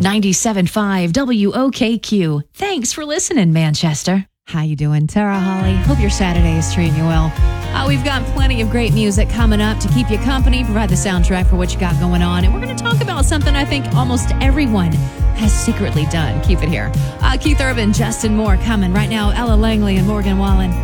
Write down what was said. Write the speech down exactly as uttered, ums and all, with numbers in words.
ninety-seven point five W O K Q. Thanks for listening, Manchester. How you doing? Tara Holly. Hope your Saturday is treating you well. Uh, we've got plenty of great music coming up to keep you company, provide the soundtrack for what you got going on. And we're going to talk about something I think almost everyone has secretly done. Keep it here. Uh, Keith Urban, Justin Moore coming right now. Ella Langley and Morgan Wallen.